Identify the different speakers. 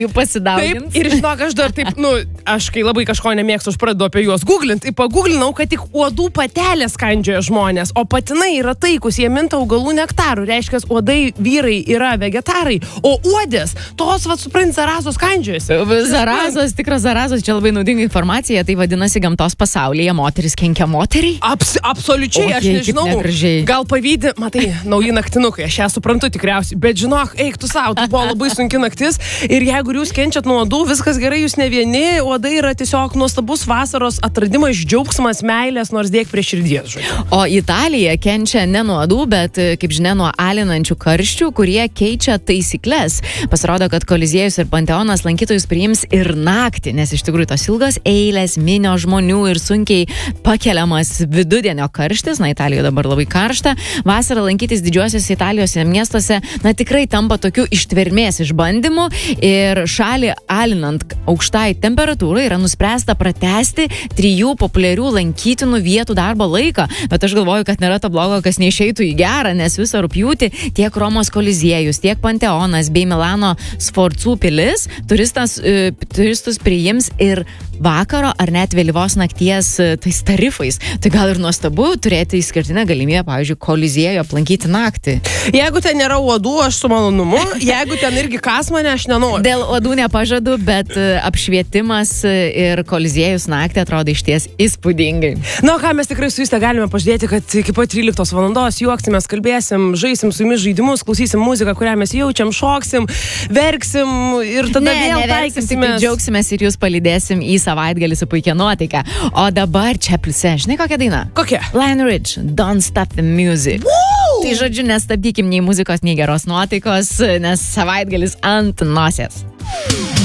Speaker 1: jų pasidaugins.
Speaker 2: Taip, ir žinok, aš dar taip, aš kai labai kažko nemėgstu, aš pradedu apie juos googlinti. Tai paguglinau, kad tik uodų patelės skandžioja žmonės, o patinai yra taikus, jie minta augalų nektarų. Reiškia, uodai vyrai yra vegetarai, o uodės, tos, supranti, zarazos skandžiojasi.
Speaker 1: Zarazos, tikras zarazos, čia labai naudinga informacija, tai vadinasi gamtos pasaulyje moteris kenkia moteriai.
Speaker 2: Absoliučiai, aš nežinau. Gal pavydi, matai, nauji naktinukai, aš ją suprantu tikriausiai, bet žinok, eik tu savo, tai buvo labai sunki naktis ir jeigu jūs kenčiat nuo uodų, viskas gerai, jūs ne vieni, uodai yra tiesiog nuostabus vasaros atradimas, džiaugsmas, meilės, nors dėk prie širdies.
Speaker 1: O Italija kenčia ne nuo uodų, bet, kaip žinia, nuo alinančių karščių, kurie keičia taisyklės. Pasirodo, kad Koliziejus ir Panteonas lankytojus priims ir naktį, nes iš tikrųjų tos ilgos eilės, minio žmonių ir sunkiai pakeliamas vidudienio karštis, Italijoje dabar labai karšta, vasarą lankytis didžiuosiuose Italijos miestuose, tikrai tampa tokiu ištvermės išbandymu ir šalį alinant aukštai temperatūrai yra nuspręsta pratęsti 3 populiarių lankytinų vietų darbo laiką, bet aš galvoju, kad nėra to blogo, kas neišeitų į gerą, nes visą rugpjūtį tiek Romos Koliziejus, tiek Panteonas bei Milano Sforcų pilis turistus priims ir vakaro ar net vėlyvos nakties tais tarifais. Tai gal ir nuostabu turėti išskirtinę galimybę, pavyzdžiui, Koliziejų aplankyti naktį.
Speaker 2: Jeigu ten nėra uodų, aš su malonumu, jeigu ten irgi kas mane, aš nenoriu.
Speaker 1: Dėl uodų nepažadu, bet apšvietimas ir Koliziejus naktį atrodo išties įspūdingai.
Speaker 2: Na, ką mes tikrai su Juste galime pažadėti, kad iki pat 13 valandos juoksimės, kalbėsim, žaisim su jumis žaidimus, klausysim muziką, kurią mes jaučiam, šoksim, verksim ir tada vėl taikysimės.
Speaker 1: Džiaugsimės ir jūs palydėsim į savaitgalį su puikia nuotaika. O dabar čia pliuse, žinai kokia daina?
Speaker 2: Kokia?
Speaker 1: Lionel Richie, Don't Stop the Music.
Speaker 2: Woo!
Speaker 1: Tai žodžiu, nestabdykim nei muzikos, nei geros nuotaikos, nes savaitgalis ant nosies.